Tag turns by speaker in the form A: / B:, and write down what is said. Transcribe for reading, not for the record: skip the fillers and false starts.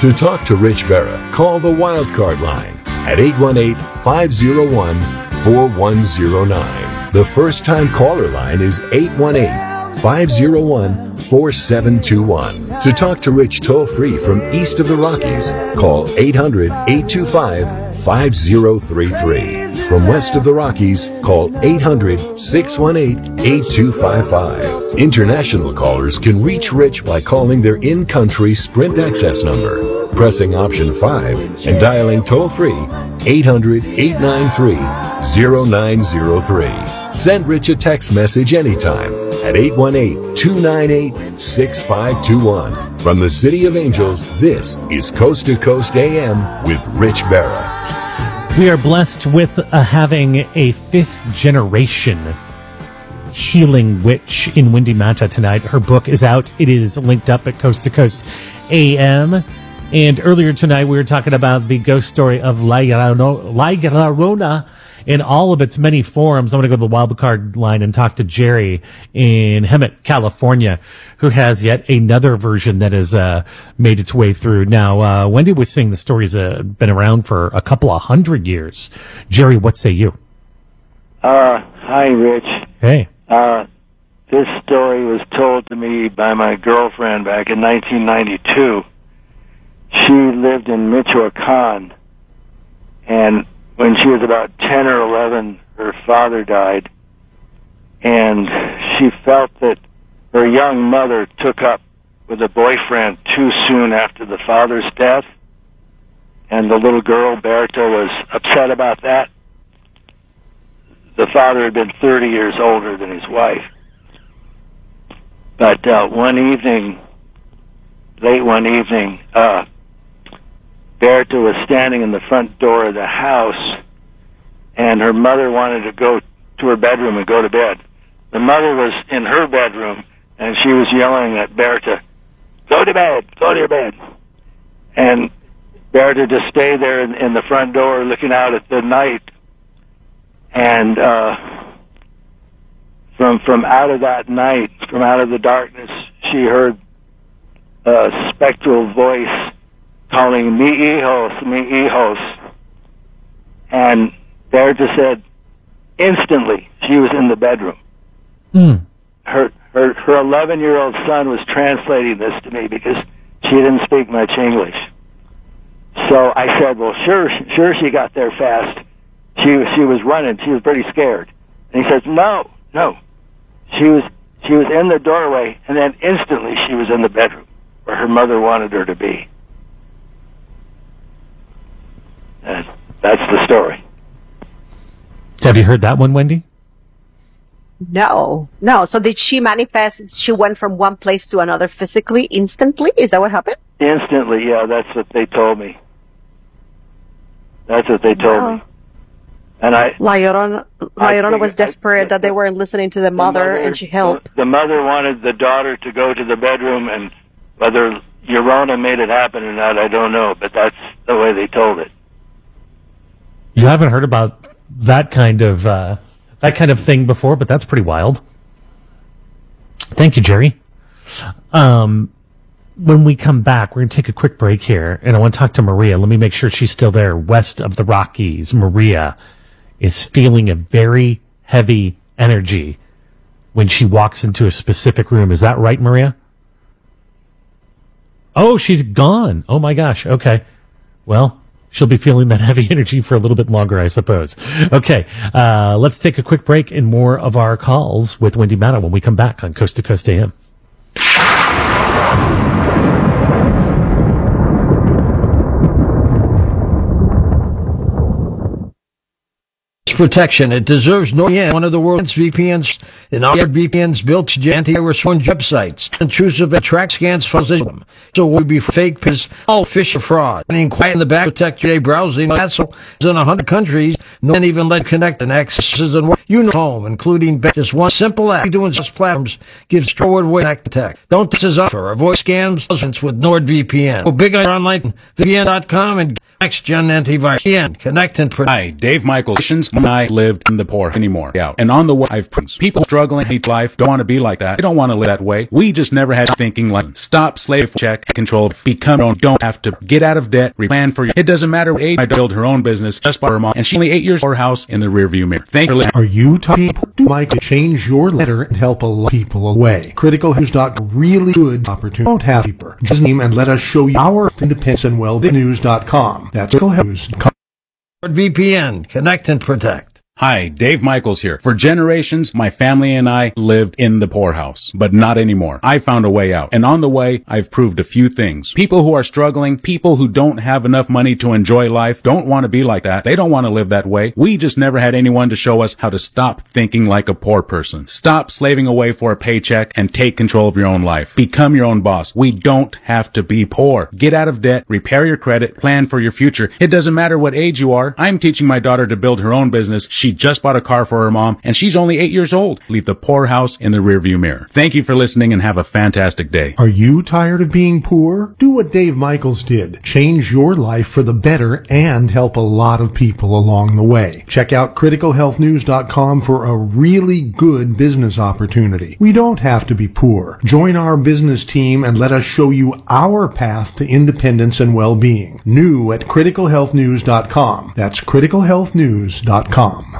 A: To talk to Rich Berra, call the Wildcard line at 818-501-4109. The first-time caller line is 818-501-4721. To talk to Rich toll-free from east of the Rockies, call 800-825-5033. From west of the Rockies, call 800-618-8255. International callers can reach Rich by calling their in-country Sprint access number, pressing option 5, and dialing toll-free 800-893-0903. Send Rich a text message anytime at 818-298-6521. From the City of Angels, this is Coast to Coast AM with Rich Berra.
B: We are blessed with having a fifth generation healing witch in Wendy Mata tonight. Her book is out. It is linked up at Coast to Coast AM. And earlier tonight, we were talking about the ghost story of La Llorona in all of its many forms. I'm going to go to the wildcard line and talk to Jerry in Hemet, California, who has yet another version that has made its way through. Now, Wendy was saying the story's been around for a couple of 100 years. Jerry, what say you?
C: Hi, Rich.
B: Hey.
C: This story was told to me by my girlfriend back in 1992. She lived in Michoacan, and when she was about 10 or 11, her father died, and she felt that her young mother took up with a boyfriend too soon after the father's death, and the little girl, Berta, was upset about that. The father had been 30 years older than his wife. But late one evening, Berta was standing in the front door of the house, and her mother wanted to go to her bedroom and go to bed. The mother was in her bedroom, and she was yelling at Berta, "Go to bed, go to your bed." And Berta just stayed there in the front door looking out at the night. And from out of that night, from out of the darkness, she heard a spectral voice calling, "Mi hijos, mi hijos." And Berta said, instantly, she was in the bedroom. Her 11-year-old son was translating this to me because she didn't speak much English. So I said, well, sure she got there fast. She was running. She was pretty scared. And he says, no. She was in the doorway, and then instantly she was in the bedroom where her mother wanted her to be. And that's the story.
B: Have you heard that one, Wendy?
D: No. So did she manifest? She went from one place to another physically, instantly? Is that what happened?
C: Instantly, yeah. That's what they told me. And
D: La Llorona was desperate that they weren't listening to the mother, and she helped.
C: The mother wanted the daughter to go to the bedroom, and whether Llorona made it happen or not, I don't know, but that's the way they told it.
B: You haven't heard about that kind of thing before, but that's pretty wild. Thank you, Jerry. When we come back, we're going to take a quick break here, and I want to talk to Maria. Let me make sure she's still there. West of the Rockies, Maria is feeling a very heavy energy when she walks into a specific room. Is that right, Maria? Oh, she's gone. Oh, my gosh. Okay. Well, she'll be feeling that heavy energy for a little bit longer, I suppose. Okay, let's take a quick break and more of our calls with Wendy Mata when we come back on Coast to Coast AM.
E: Protection. It deserves one of the world's VPNs. And all VPNs built to anti-virus websites. Intrusive track scans files them. So we'll be fake piss, all fish fraud. And quiet in the back, protect your browsing hassle. In 100 countries, no one even let connect and accesses and home, including just one simple app. Doing just platforms gives straightforward way to tech. Don't this is offer. Avoid scams with NordVPN. Go big on online VPN.com and next gen antivirus. Connect and protect.
F: Hi, Dave Michael. I lived in the poor anymore. Out. And on the way, I've people struggling, hate life, don't want to be like that. They don't want to live that way. We just never had thinking like, stop, slave, check, control, become your own, don't have to get out of debt, replan for you. It doesn't matter what age I build her own business, just by her mom, and she's only 8 years old, house in the rearview mirror. Thank you for listening.
G: Are you people? Do Mike change your letter and help a lot of people away? CriticalNews.com, really good opportunity. Don't have paper. Just name and let us show you our independence and wellbeingnews.com. That's CriticalNews.com.
E: VPN, connect and protect.
F: Hi, Dave Michaels here. For generations, my family and I lived in the poorhouse, but not anymore. I found a way out. And on the way, I've proved a few things. People who are struggling, people who don't have enough money to enjoy life, don't want to be like that. They don't want to live that way. We just never had anyone to show us how to stop thinking like a poor person. Stop slaving away for a paycheck and take control of your own life. Become your own boss. We don't have to be poor. Get out of debt, repair your credit, plan for your future. It doesn't matter what age you are. I'm teaching my daughter to build her own business. She just bought a car for her mom, and she's only 8 years old. Leave the poorhouse in the rearview mirror. Thank you for listening and have a fantastic day.
G: Are you tired of being poor? Do what Dave Michaels did. Change your life for the better and help a lot of people along the way. Check out CriticalHealthNews.com for a really good business opportunity. We don't have to be poor. Join our business team and let us show you our path to independence and well-being. New at CriticalHealthNews.com. That's CriticalHealthNews.com.